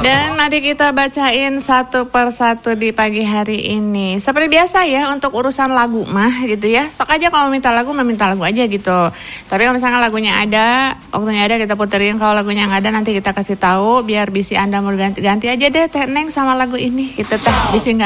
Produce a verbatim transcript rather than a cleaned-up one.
Dan mari kita bacain satu per satu di pagi hari ini. Seperti biasa ya, untuk urusan lagu mah gitu ya. Sok aja kalau minta lagu, meminta lagu aja gitu. Tapi kalau misalnya lagunya ada, waktunya ada kita puterin. Kalau lagunya nggak ada nanti kita kasih tahu biar bisi Anda mau ganti-ganti aja deh Teh Neng sama lagu ini. Gitu teh bisi nggak